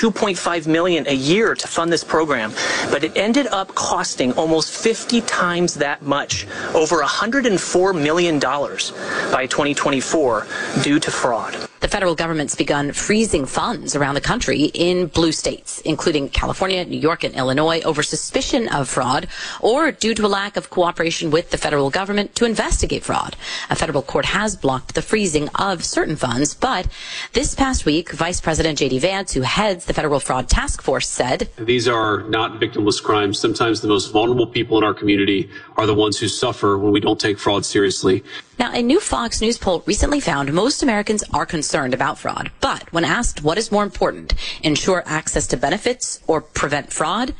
$2.5 million a year to fund this program, but it ended up costing almost 50 times that much, over $104 million by 2024 due to fraud. The federal government's begun freezing funds around the country in blue states, including California, New York, and Illinois, over suspicion of fraud or due to a lack of cooperation with the federal government to investigate fraud. A federal court has blocked the freezing of certain funds, but this past week, Vice President J.D. Vance, who heads the Federal Fraud Task Force, said, "These are not victimless crimes. Sometimes the most vulnerable people in our community are the ones who suffer when we don't take fraud seriously." Now, a new Fox News poll recently found most Americans are concerned about fraud. But when asked what is more important, ensure access to benefits or prevent fraud,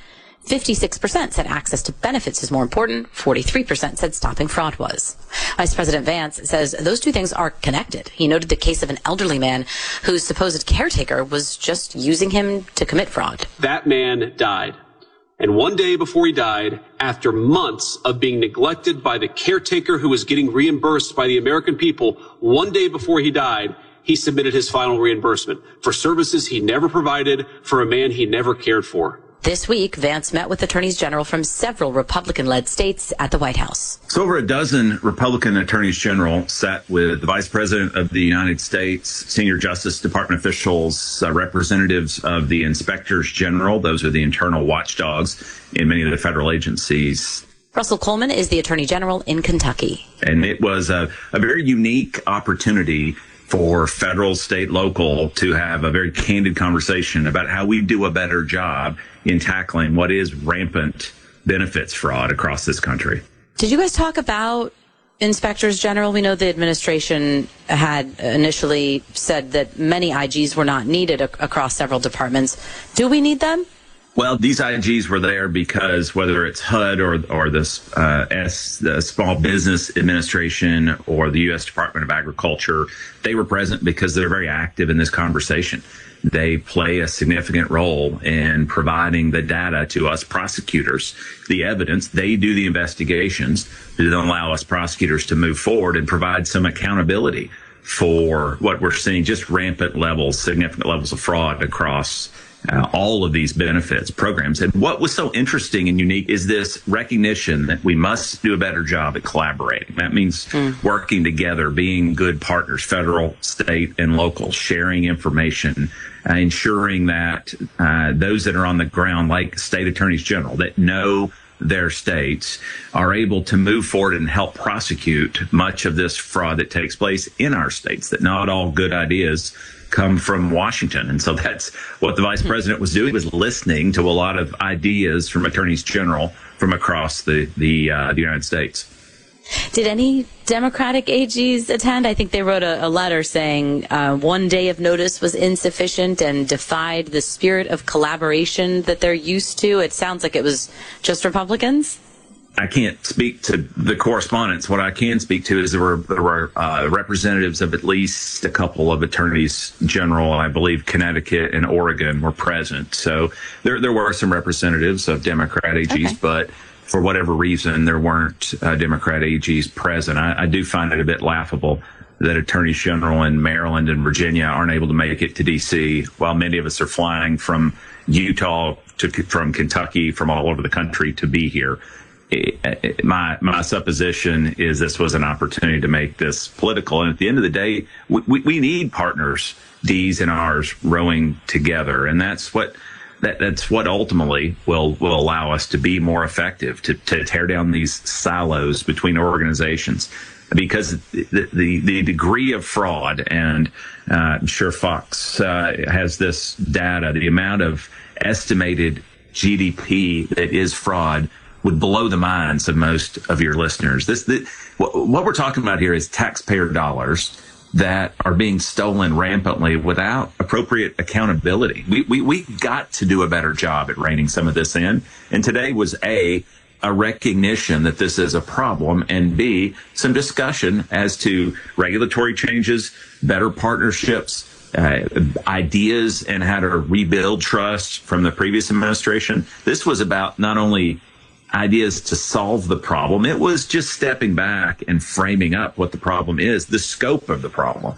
56% said access to benefits is more important. 43% said stopping fraud was. Vice President Vance says those two things are connected. He noted the case of an elderly man whose supposed caretaker was just using him to commit fraud. That man died. And one day before he died, after months of being neglected by the caretaker who was getting reimbursed by the American people, one day before he died, he submitted his final reimbursement for services he never provided for a man he never cared for. This week, Vance met with attorneys general from several Republican-led states at the White House. So over a dozen Republican attorneys general sat with the Vice President of the United States, senior Justice Department officials, representatives of the inspectors general. Those are the internal watchdogs in many of the federal agencies. Russell Coleman is the attorney general in Kentucky. And it was a very unique opportunity for federal, state, local to have a very candid conversation about how we do a better job in tackling what is rampant benefits fraud across this country. Did you guys talk about inspectors general? We know the administration had initially said that many IGs were not needed across several departments. Do we need them? Well, these IGs were there because whether it's HUD or the Small Business Administration or the U.S. Department of Agriculture, they were present because they're very active in this conversation. They play a significant role in providing the data to us prosecutors, the evidence. They do the investigations to then allow us prosecutors to move forward and provide some accountability for what we're seeing, just rampant levels, significant levels of fraud across all of these benefits programs. And what was so interesting and unique is this recognition that we must do a better job at collaborating. That means working together, being good partners, federal, state, and local, sharing information, ensuring that those that are on the ground, like state attorneys general, that know their states, are able to move forward and help prosecute much of this fraud that takes place in our states, that not all good ideas come from Washington. And so that's what the vice president was doing, was listening to a lot of ideas from attorneys general from across the United States. Did any Democratic AGs attend? I think they wrote a letter saying 1 day of notice was insufficient and defied the spirit of collaboration that they're used to. It sounds like it was just Republicans. I can't speak to the correspondence. What I can speak to is there were representatives of at least a couple of attorneys general. I believe Connecticut and Oregon were present. So there were some representatives of Democrat AGs, but for whatever reason, there weren't Democrat AGs present. I do find it a bit laughable that attorneys general in Maryland and Virginia aren't able to make it to D.C., while many of us are flying from Utah from Kentucky, from all over the country to be here. My supposition is this was an opportunity to make this political. And at the end of the day, we need partners, D's and R's, rowing together. And that's what ultimately will allow us to be more effective, to tear down these silos between organizations. Because the degree of fraud, and I'm sure Fox has this data, the amount of estimated GDP that is fraud would blow the minds of most of your listeners. What we're talking about here is taxpayer dollars that are being stolen rampantly without appropriate accountability. We got to do a better job at reining some of this in. And today was a recognition that this is a problem, and B, some discussion as to regulatory changes, better partnerships, ideas, and how to rebuild trust from the previous administration. This was about not only ideas to solve the problem, it was just stepping back and framing up what the problem is, the scope of the problem.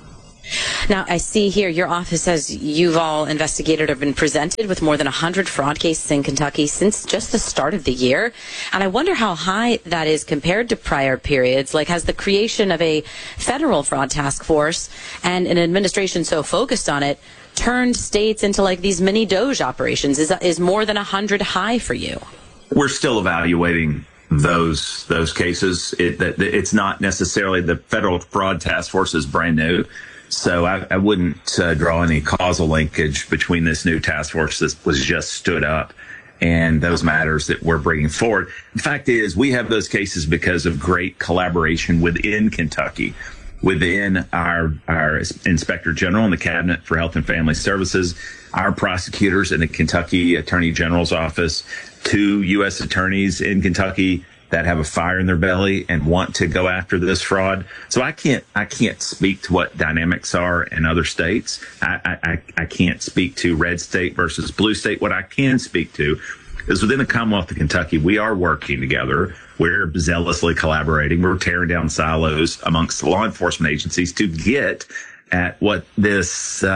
Now, I see here your office says you've all investigated or been presented with more than 100 fraud cases in Kentucky since just the start of the year. And I wonder how high that is compared to prior periods. Like, has the creation of a federal fraud task force and an administration so focused on it turned states into like these mini Doge operations? Is more than 100 high for you? We're still evaluating those cases. It's not necessarily the federal fraud task force is brand new. So I wouldn't draw any causal linkage between this new task force that was just stood up and those matters that we're bringing forward. The fact is, we have those cases because of great collaboration within Kentucky, within our Inspector General in the Cabinet for Health and Family Services, our prosecutors in the Kentucky Attorney General's office, 2 U.S. attorneys in Kentucky that have a fire in their belly and want to go after this fraud. So I can't speak to what dynamics are in other states. I can't speak to red state versus blue state. What I can speak to is within the Commonwealth of Kentucky, we are working together. We're zealously collaborating. We're tearing down silos amongst law enforcement agencies to get at what this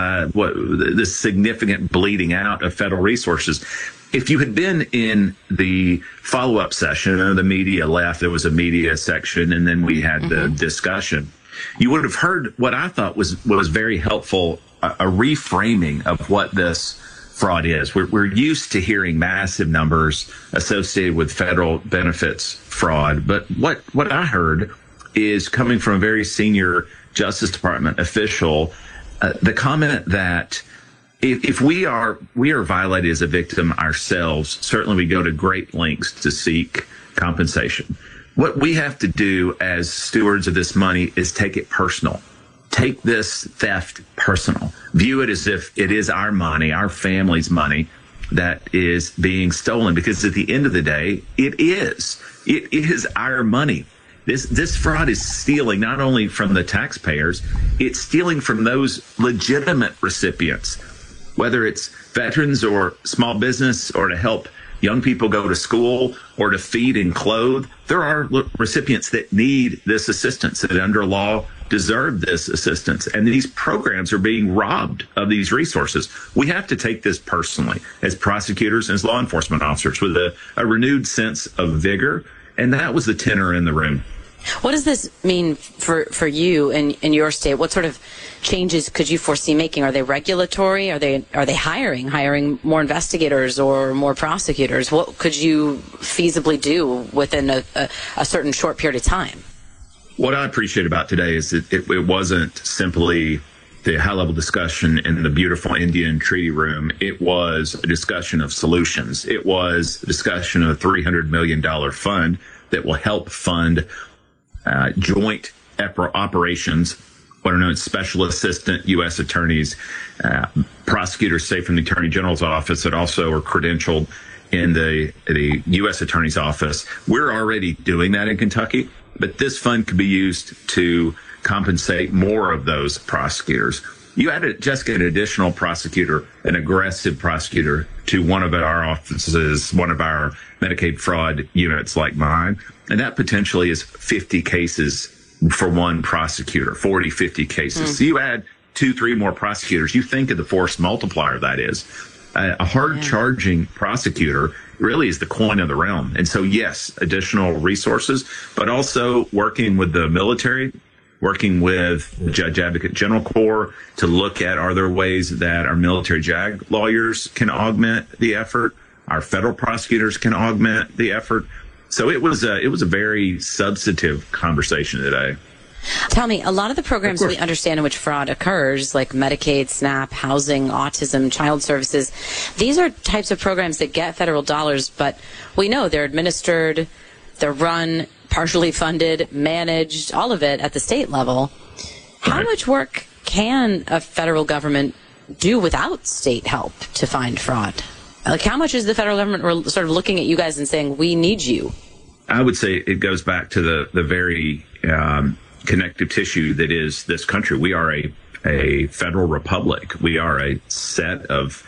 significant bleeding out of federal resources. If you had been in the follow-up session, the media left, there was a media section, and then we had the discussion. You would have heard what I thought was very helpful, a reframing of what this fraud is. We're used to hearing massive numbers associated with federal benefits fraud, but what I heard is coming from a very senior Justice Department official, the comment that if we are violated as a victim ourselves, certainly we go to great lengths to seek compensation. What we have to do as stewards of this money is take it personal. Take this theft personal. View it as if it is our money, our family's money that is being stolen, because at the end of the day, it is our money. This fraud is stealing not only from the taxpayers, it's stealing from those legitimate recipients, whether it's veterans or small business or to help young people go to school or to feed and clothe. There are recipients that need this assistance, that under law deserve this assistance. And these programs are being robbed of these resources. We have to take this personally as prosecutors and as law enforcement officers with a renewed sense of vigor. And that was the tenor in the room. What does this mean for you in your state? What sort of changes could you foresee making? Are they regulatory? Are they hiring more investigators or more prosecutors? What could you feasibly do within a certain short period of time? What I appreciate about today is that it wasn't simply the high-level discussion in the beautiful Indian Treaty Room. It was a discussion of solutions. It was a discussion of a $300 million fund that will help fund joint operations, what are known as special assistant U.S. attorneys, prosecutors, say from the Attorney General's office, that also are credentialed in the U.S. Attorney's office. We're already doing that in Kentucky, but this fund could be used to compensate more of those prosecutors. You added just an additional prosecutor, an aggressive prosecutor, to one of our offices, one of our Medicaid fraud units like mine, and that potentially is 50 cases for one prosecutor, 40, 50 cases. So you add 2-3 more prosecutors, you think of the force multiplier that is. A hard-charging prosecutor really is the coin of the realm. And so, yes, additional resources, but also working with the military, working with the Judge Advocate General Corps to look at, are there ways that our military JAG lawyers can augment the effort? Our federal prosecutors can augment the effort. So it was a very substantive conversation today. Tell me, a lot of the programs we understand in which fraud occurs, like Medicaid, SNAP, housing, autism, child services, these are types of programs that get federal dollars, but we know they're administered, they're run, partially funded, managed, all of it at the state level. How much work can a federal government do without state help to find fraud? Like, how much is the federal government sort of looking at you guys and saying, we need you? I would say it goes back to the very connective tissue that is this country. We are a federal republic. We are a set of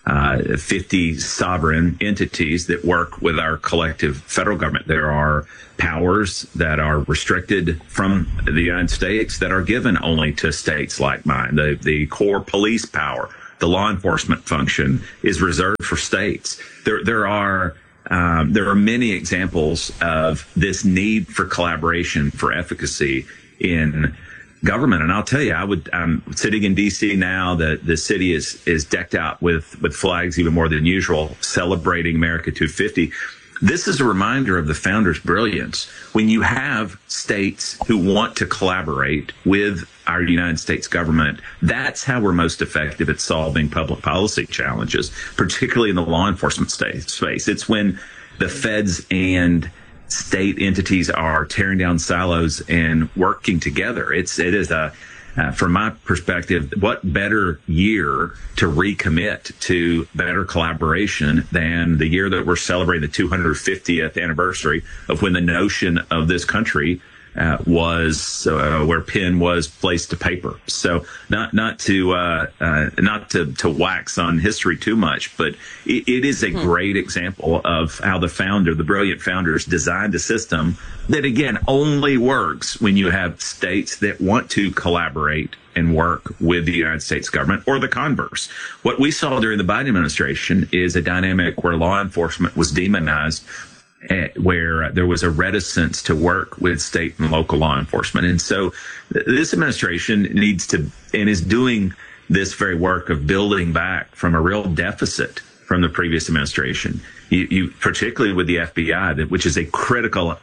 50 sovereign entities that work with our collective federal government. There are powers that are restricted from the United States that are given only to states like mine. The core police power, the law enforcement function is reserved for states. There are many examples of this need for collaboration, for efficacy in government. And I'll tell you, I'm sitting in D.C. now. The city is decked out with flags even more than usual, celebrating America 250. This is a reminder of the founders' brilliance. When you have states who want to collaborate with our United States government, that's how we're most effective at solving public policy challenges, particularly in the law enforcement space. It's when the feds and state entities are tearing down silos and working together. It is from my perspective, what better year to recommit to better collaboration than the year that we're celebrating the 250th anniversary of when the notion of this country was where pen was placed to paper. So not to wax on history too much, but it is a great example of how the brilliant founders designed a system that, again, only works when you have states that want to collaborate and work with the United States government, or the converse. What we saw during the Biden administration is a dynamic where law enforcement was demonized, where there was a reticence to work with state and local law enforcement. And so this administration needs to, and is doing this very work of building back from a real deficit from the previous administration. You particularly with the FBI, which is a critical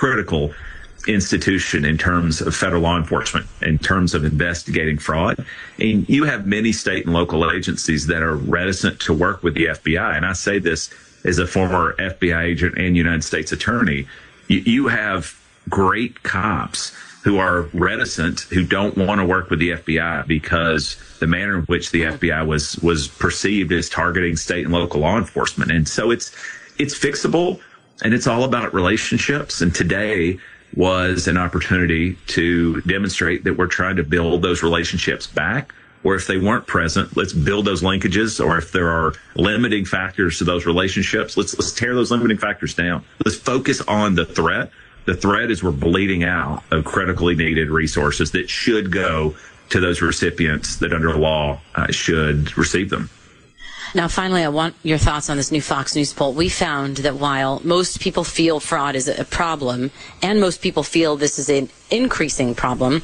institution in terms of federal law enforcement, in terms of investigating fraud. And you have many state and local agencies that are reticent to work with the FBI. And I say this as a former FBI agent and United States attorney. You have great cops who are reticent, who don't want to work with the FBI because the manner in which the FBI was perceived as targeting state and local law enforcement. And so it's fixable, and it's all about relationships. And today was an opportunity to demonstrate that we're trying to build those relationships back, or if they weren't present, let's build those linkages, or if there are limiting factors to those relationships, let's tear those limiting factors down. Let's focus on the threat. The threat is we're bleeding out of critically needed resources that should go to those recipients that under the law should receive them. Now, finally, I want your thoughts on this new Fox News poll. We found that while most people feel fraud is a problem, and most people feel this is an increasing problem,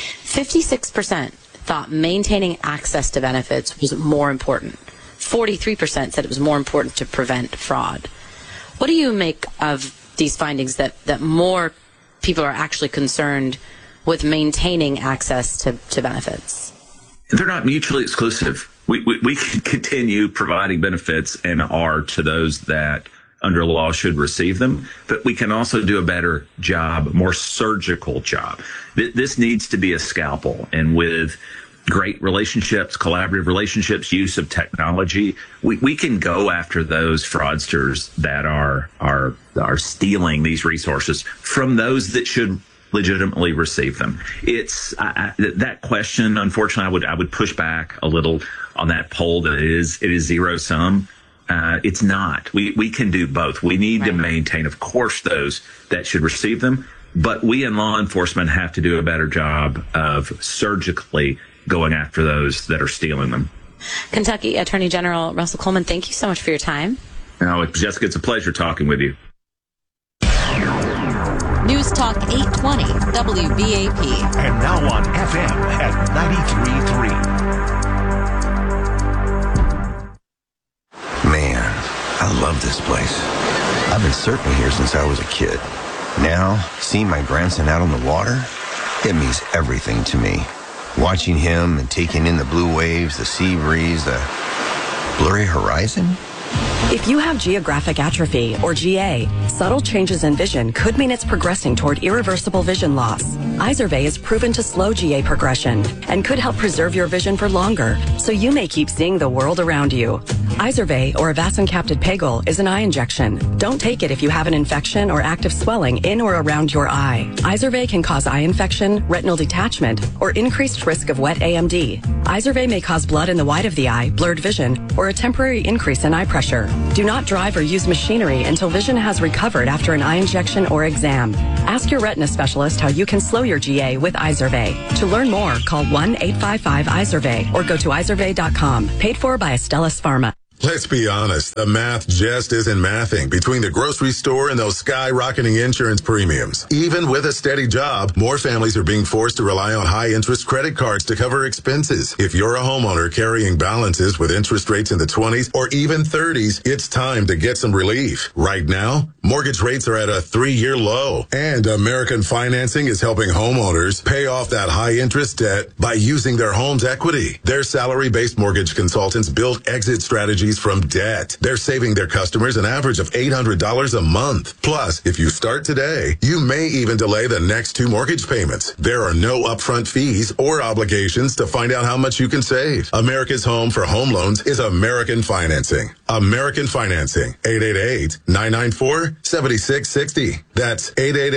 56% thought maintaining access to benefits was more important. 43% said it was more important to prevent fraud. What do you make of these findings that more people are actually concerned with maintaining access to benefits? They're not mutually exclusive. We can continue providing benefits and are to those that under law should receive them, but we can also do a better job, more surgical job. This needs to be a scalpel, and with great relationships, collaborative relationships, use of technology, we can go after those fraudsters that are stealing these resources from those that should legitimately receive them. It's that question. Unfortunately, I would push back a little on that poll that it is zero sum. It's not. We can do both. We need to maintain, of course, those that should receive them, but we in law enforcement have to do a better job of surgically going after those that are stealing them. Kentucky Attorney General Russell Coleman, thank you so much for your time. Jessica, it's a pleasure talking with you. News Talk 820 WBAP. And now on FM at 93.3. Man, I love this place. I've been surfing here since I was a kid. Now, seeing my grandson out on the water, it means everything to me. Watching him and taking in the blue waves, the sea breeze, the blurry horizon. If you have geographic atrophy, or GA, subtle changes in vision could mean it's progressing toward irreversible vision loss. Izervay is proven to slow GA progression and could help preserve your vision for longer, so you may keep seeing the world around you. Izervay, or avacincaptad pegol, is an eye injection. Don't take it if you have an infection or active swelling in or around your eye. Izervay can cause eye infection, retinal detachment, or increased risk of wet AMD. Izervay may cause blood in the white of the eye, blurred vision, or a temporary increase in eye pressure. Do not drive or use machinery until vision has recovered after an eye injection or exam. Ask your retina specialist how you can slow your GA with Izervay. To learn more, call 1-855-IZERVAY or go to izervay.com. Paid for by Astellas Pharma. Let's be honest, the math just isn't mathing between the grocery store and those skyrocketing insurance premiums. Even with a steady job, more families are being forced to rely on high-interest credit cards to cover expenses. If you're a homeowner carrying balances with interest rates in the 20s or even 30s, it's time to get some relief. Right now, mortgage rates are at a 3-year low, and American Financing is helping homeowners pay off that high-interest debt by using their home's equity. Their salary-based mortgage consultants build exit strategies from debt. They're saving their customers an average of $800 a month. Plus, if you start today, you may even delay the next 2 mortgage payments. There are no upfront fees or obligations to find out how much you can save. America's home for home loans is American Financing. American Financing, 888-994-7660. That's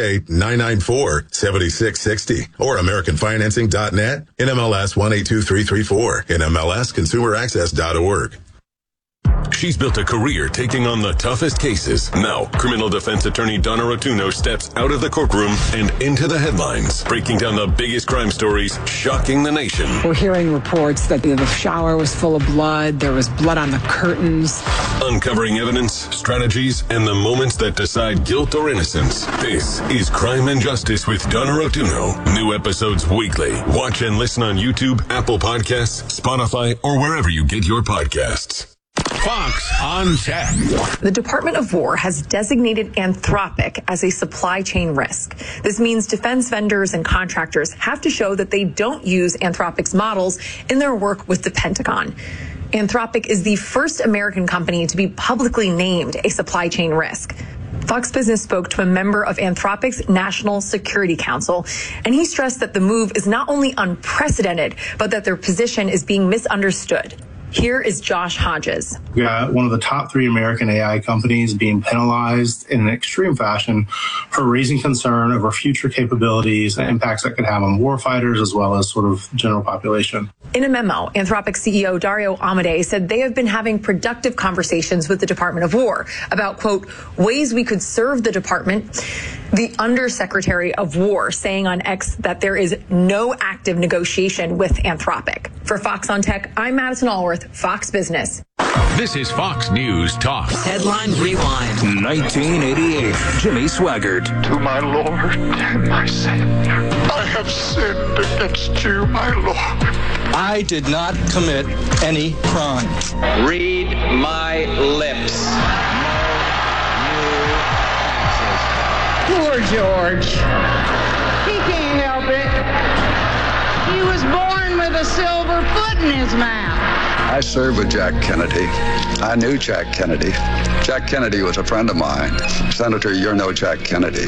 888-994-7660. Or AmericanFinancing.net, NMLS 182334, NMLSConsumerAccess.org. She's built a career taking on the toughest cases. Now, criminal defense attorney Donna Rotuno steps out of the courtroom and into the headlines, breaking down the biggest crime stories shocking the nation. We're hearing reports that the shower was full of blood. There was blood on the curtains. Uncovering evidence, strategies, and the moments that decide guilt or innocence. This is Crime and Justice with Donna Rotuno. New episodes weekly. Watch and listen on YouTube, Apple Podcasts, Spotify, or wherever you get your podcasts. Fox on Tech. The Department of War has designated Anthropic as a supply chain risk. This means defense vendors and contractors have to show that they don't use Anthropic's models in their work with the Pentagon. Anthropic is the first American company to be publicly named a supply chain risk. Fox Business spoke to a member of Anthropic's National Security Council, and he stressed that the move is not only unprecedented, but that their position is being misunderstood. Here is Josh Hodges. We got one of the top 3 American AI companies being penalized in an extreme fashion for raising concern over future capabilities and impacts that could have on warfighters as well as sort of general population. In a memo, Anthropic CEO Dario Amodei said they have been having productive conversations with the Department of War about, quote, ways we could serve the department. The Undersecretary of War saying on X that there is no active negotiation with Anthropic. For Fox on Tech, I'm Madison Allworth, Fox Business. This is Fox News Talk. Headline Rewind. 1988. Jimmy Swaggart. To my Lord and my Savior, I have sinned against you, my Lord. I did not commit any crime. Read my lips. Poor George. He can't help it. He was born with a silver foot in his mouth. I served with Jack Kennedy. I knew Jack Kennedy. Jack Kennedy was a friend of mine. Senator, you're no Jack Kennedy.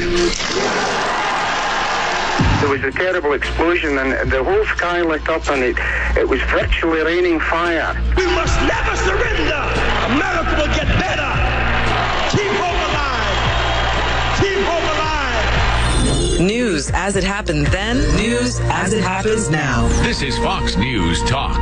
There was a terrible explosion and the whole sky lit up and it was virtually raining fire. We must never surrender. America will get better. Keep hope alive. Keep hope alive. News as it happened then, news as it happens now. This is Fox News Talk.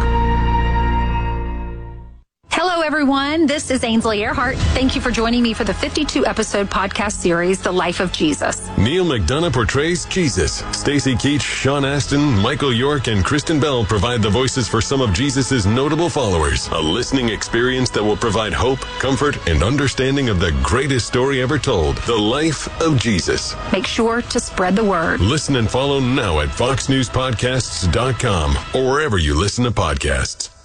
Hello, everyone. This is Ainsley Earhart. Thank you for joining me for the 52-episode podcast series, The Life of Jesus. Neil McDonough portrays Jesus. Stacey Keach, Sean Astin, Michael York, and Kristen Bell provide the voices for some of Jesus' notable followers. A listening experience that will provide hope, comfort, and understanding of the greatest story ever told, The Life of Jesus. Make sure to spread the word. Listen and follow now at foxnewspodcasts.com or wherever you listen to podcasts.